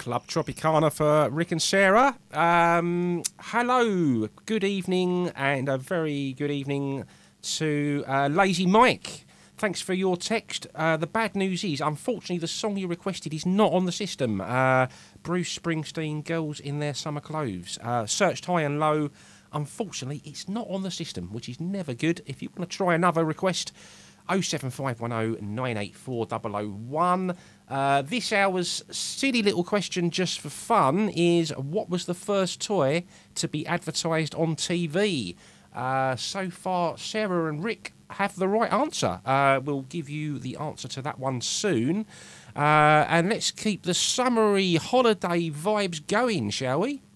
Club Tropicana for Rick and Sarah. Hello, good evening, and a very good evening to Lazy Mike. Thanks for your text. The bad news is, unfortunately, the song you requested is not on the system. Bruce Springsteen, Girls in Their Summer Clothes. Searched high and low. Unfortunately, it's not on the system, which is never good. If you want to try another request, 07510 984 001. This hour's silly little question just for fun is, what was the first toy to be advertised on TV? So far, Sarah and Rick have the right answer. We'll give you the answer to that one soon. And let's keep the summery holiday vibes going, shall we?